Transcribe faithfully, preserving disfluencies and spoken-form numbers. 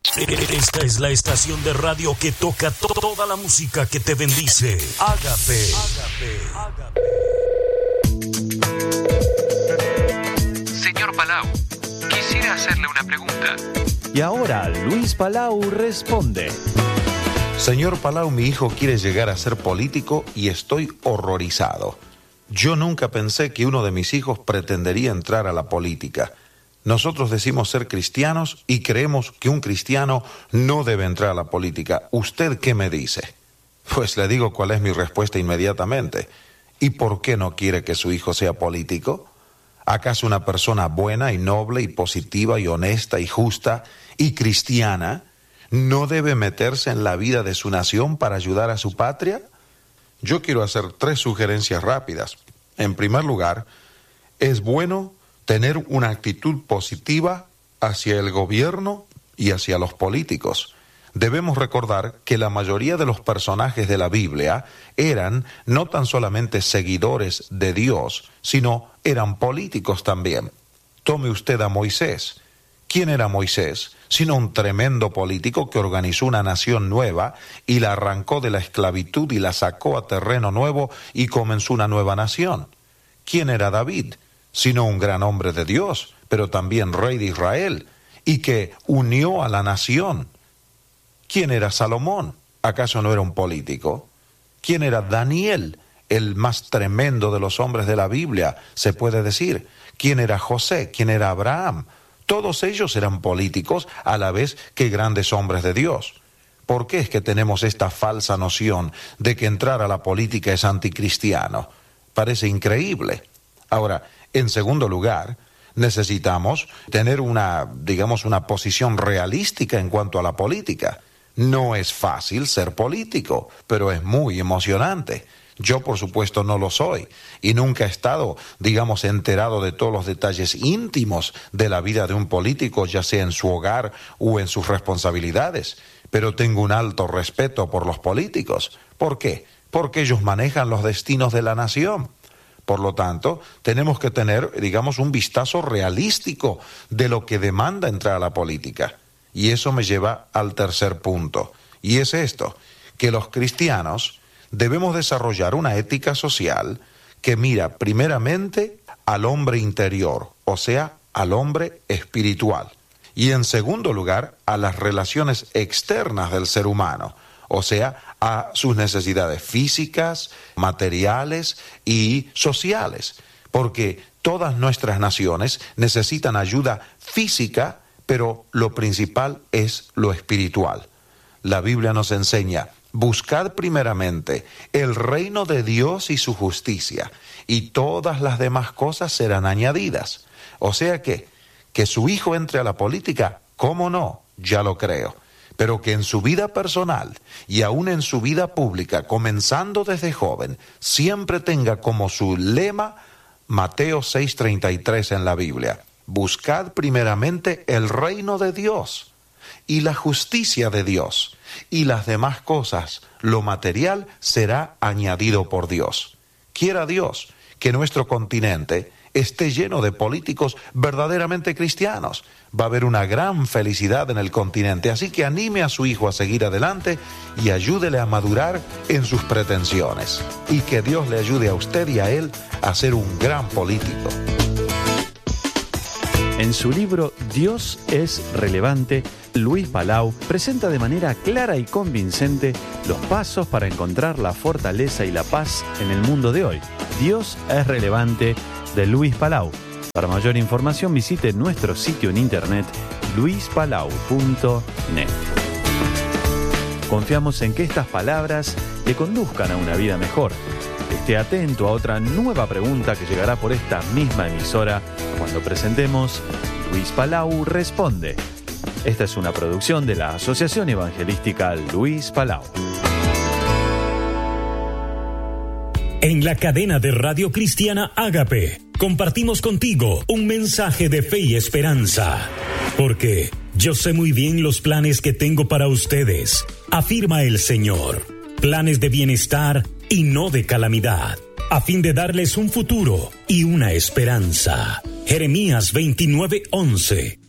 Esta es la estación de radio que toca toda la música que te bendice. Ágape. Señor Palau, quisiera hacerle una pregunta. Y ahora Luis Palau responde. Señor Palau, mi hijo quiere llegar a ser político y estoy horrorizado. Yo nunca pensé que uno de mis hijos pretendería entrar a la política. Nosotros decimos ser cristianos y creemos que un cristiano no debe entrar a la política. ¿Usted qué me dice? Pues le digo cuál es mi respuesta inmediatamente. ¿Y por qué no quiere que su hijo sea político? ¿Acaso una persona buena y noble y positiva y honesta y justa y cristiana no debe meterse en la vida de su nación para ayudar a su patria? Yo quiero hacer tres sugerencias rápidas. En primer lugar, es bueno tener una actitud positiva hacia el gobierno y hacia los políticos. Debemos recordar que la mayoría de los personajes de la Biblia eran no tan solamente seguidores de Dios, sino eran políticos también. Tome usted a Moisés. ¿Quién era Moisés? Sino un tremendo político que organizó una nación nueva y la arrancó de la esclavitud y la sacó a terreno nuevo y comenzó una nueva nación. ¿Quién era David? Sino un gran hombre de Dios, pero también rey de Israel, y que unió a la nación. ¿Quién era Salomón? ¿Acaso no era un político? ¿Quién era Daniel, el más tremendo de los hombres de la Biblia, se puede decir? ¿Quién era José? ¿Quién era Abraham? Todos ellos eran políticos a la vez que grandes hombres de Dios. ¿Por qué es que tenemos esta falsa noción de que entrar a la política es anticristiano? Parece increíble. Ahora, en segundo lugar, necesitamos tener una, digamos, una posición realística en cuanto a la política. No es fácil ser político, pero es muy emocionante. Yo, por supuesto, no lo soy y nunca he estado, digamos, enterado de todos los detalles íntimos de la vida de un político, ya sea en su hogar o en sus responsabilidades. Pero tengo un alto respeto por los políticos. ¿Por qué? Porque ellos manejan los destinos de la nación. Por lo tanto, tenemos que tener, digamos, un vistazo realístico de lo que demanda entrar a la política. Y eso me lleva al tercer punto. Y es esto, que los cristianos debemos desarrollar una ética social que mira primeramente al hombre interior, o sea, al hombre espiritual. Y en segundo lugar, a las relaciones externas del ser humano, o sea, a sus necesidades físicas, materiales y sociales, porque todas nuestras naciones necesitan ayuda física, pero lo principal es lo espiritual. La Biblia nos enseña: buscad primeramente el reino de Dios y su justicia, y todas las demás cosas serán añadidas. O sea que, que su hijo entre a la política, ¿cómo no? Ya lo creo. Pero que en su vida personal y aún en su vida pública, comenzando desde joven, siempre tenga como su lema Mateo seis treinta y tres en la Biblia: buscad primeramente el reino de Dios y la justicia de Dios, y las demás cosas, lo material, será añadido por Dios. Quiera Dios que nuestro continente esté lleno de políticos verdaderamente cristianos. Va a haber una gran felicidad en el continente, así que anime a su hijo a seguir adelante y ayúdele a madurar en sus pretensiones. Y que Dios le ayude a usted y a él a ser un gran político. En su libro Dios es relevante, Luis Palau presenta de manera clara y convincente los pasos para encontrar la fortaleza y la paz en el mundo de hoy. Dios es relevante, de Luis Palau. Para mayor información visite nuestro sitio en internet luis palau punto net. Confiamos en que estas palabras le conduzcan a una vida mejor. Esté atento a otra nueva pregunta que llegará por esta misma emisora cuando presentemos Luis Palau Responde. Esta es una producción de la Asociación Evangelística Luis Palau. En la cadena de Radio Cristiana Ágape, compartimos contigo un mensaje de fe y esperanza. Porque yo sé muy bien los planes que tengo para ustedes, afirma el Señor. Planes de bienestar y no de calamidad, a fin de darles un futuro y una esperanza. Jeremías veintinueve once.